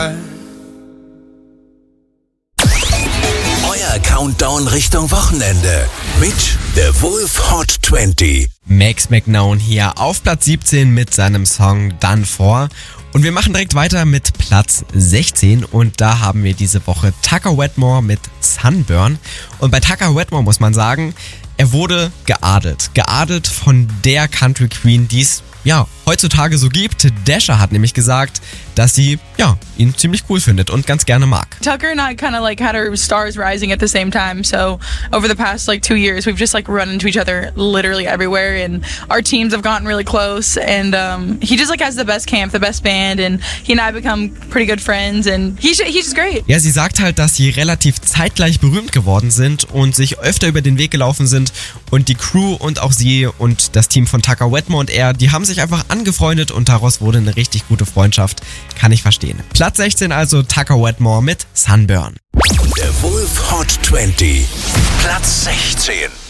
Euer Countdown Richtung Wochenende mit The Wolf Hot 20. Max McKnown hier auf Platz 17 mit seinem Song Done For. Und wir machen direkt weiter mit Platz 16 und da haben wir diese Woche Tucker Wetmore mit Sunburn. Und bei Tucker Wetmore muss man sagen, er wurde geadelt. Geadelt von der Country Queen, die es heutzutage so gibt. Dasher hat nämlich gesagt, dass sie ihn ziemlich cool findet und ganz gerne mag. Tucker and I kind of had our stars rising at the same time. So over the past 2 years, we've just run into each other literally everywhere, and our teams have gotten really close. And he just has the best camp, the best band, and he and I become pretty good friends. And he's just great. Ja, sie sagt halt, dass sie relativ zeitgleich berühmt geworden sind und sich öfter über den Weg gelaufen sind. Und die Crew und auch sie und das Team von Tucker Wetmore und er, die haben sich einfach angefreundet und daraus wurde eine richtig gute Freundschaft. Kann ich verstehen. Platz 16 also Tucker Wetmore mit Sunburn. The Wolf Hot 20. Platz 16.